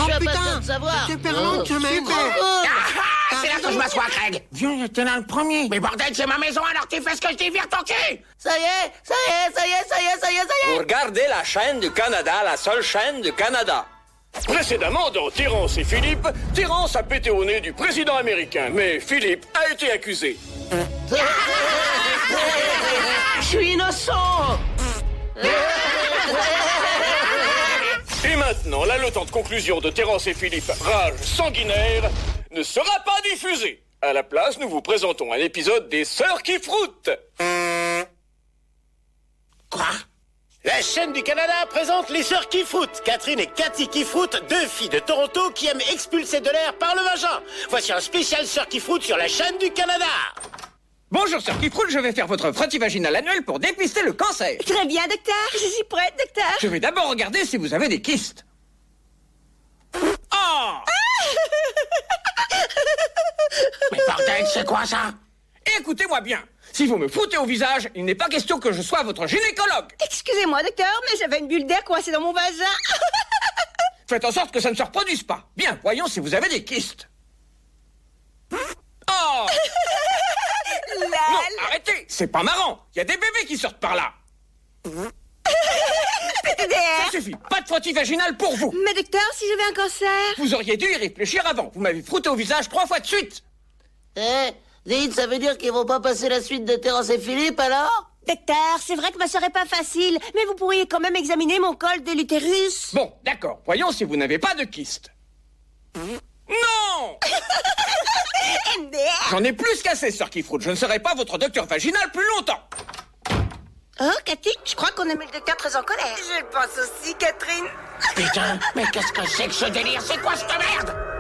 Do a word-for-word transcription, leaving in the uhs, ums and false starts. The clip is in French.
tu as pas putain, besoin de savoir. c'est Perlon quand même. Oh. Ah, c'est là que je m'assois, Craig. Viens, t'es là le premier. Mais bordel, c'est ma maison, alors tu fais ce que je dis, vire ton cul. Ça y est, ça y est, ça y est, ça y est, ça y est, ça y Vous est. regardez la chaîne du Canada, la seule chaîne du Canada. Précédemment, dans Terrence et Philippe, Terrence a pété au nez du président américain, mais Philippe a été accusé. Je suis innocent. Et maintenant, l'haletante conclusion de Terrence et Philippe, rage sanguinaire, ne sera pas diffusée. À la place, nous vous présentons un épisode des Sœurs qui froutent. Quoi? La chaîne du Canada présente les sœurs qui froutent. Catherine et Cathy qui froutent, deux filles de Toronto qui aiment expulser de l'air par le vagin. Voici un spécial sœurs qui froutent sur la chaîne du Canada. Bonjour, sœur Kifroul, je vais faire votre frottis vaginal annuel pour dépister le cancer. Très bien, docteur. Je suis prête, docteur. Je vais d'abord regarder si vous avez des kystes. Oh! Mais bordel, c'est quoi ça? Écoutez-moi bien. Si vous me foutez au visage, il n'est pas question que je sois votre gynécologue. Excusez-moi, docteur, mais j'avais une bulle d'air coincée dans mon vagin. Faites en sorte que ça ne se reproduise pas. Bien, voyons si vous avez des kystes. Oh! Non, arrêtez, c'est pas marrant. Il y a des bébés qui sortent par là. Ça suffit, pas de frottis vaginal pour vous. Mais docteur, si j'avais un cancer... Vous auriez dû y réfléchir avant. Vous m'avez frotté au visage trois fois de suite. Eh, dites, ça veut dire qu'ils vont pas passer la suite de Terrence et Philippe, alors? Docteur, c'est vrai que ma soeur est pas facile, mais vous pourriez quand même examiner mon col de l'utérus. Bon, d'accord, voyons si vous n'avez pas de kyste. Non! J'en ai plus qu'assez, sœur Kifroul. Je ne serai pas votre docteur vaginal plus longtemps. Oh, Cathy, je crois qu'on a mis le docteur très en colère. Je le pense aussi, Catherine. Putain, mais qu'est-ce que c'est que ce délire? C'est quoi cette merde?